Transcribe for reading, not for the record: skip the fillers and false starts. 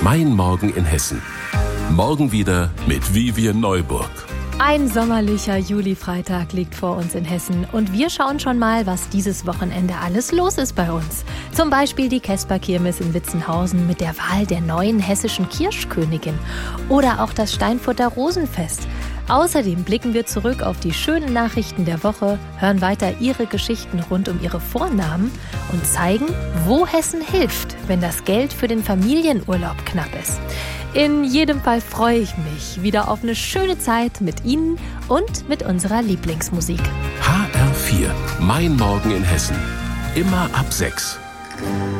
Mein Morgen in Hessen. Morgen wieder mit Vivian Neuburg. Ein sommerlicher Juli-Freitag liegt vor uns in Hessen und wir schauen schon mal, was dieses Wochenende alles los ist bei uns. Zum Beispiel die Kesper-Kirmes in Witzenhausen mit der Wahl der neuen hessischen Kirschkönigin oder auch das Steinfurter Rosenfest. Außerdem blicken wir zurück auf die schönen Nachrichten der Woche, hören weiter ihre Geschichten rund um ihre Vornamen und zeigen, wo Hessen hilft, wenn das Geld für den Familienurlaub knapp ist. In jedem Fall freue ich mich wieder auf eine schöne Zeit mit Ihnen und mit unserer Lieblingsmusik. HR4, Mein Morgen in Hessen. Immer ab 6.